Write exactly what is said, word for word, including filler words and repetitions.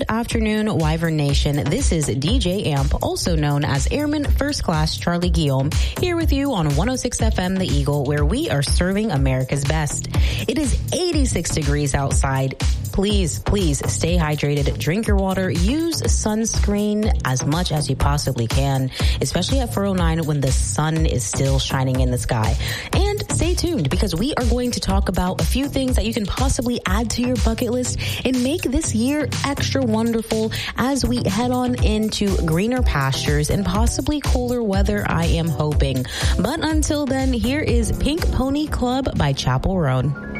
Good afternoon, Wyvern Nation. This is D J Amp, also known as Airman First Class Charlie Guillaume, here with you on one oh six F M The Eagle, where we are serving America's best. It is eighty-six degrees outside. Please, please stay hydrated, drink your water, use sunscreen as much as you possibly can, especially at four oh nine when the sun is still shining in the sky. And stay tuned because we are going to talk about a few things that you can possibly add to your bucket list and make this year extra wonderful as we head on into greener pastures and possibly cooler weather, I am hoping. But until then, here is Pink Pony Club by Chapel Roan.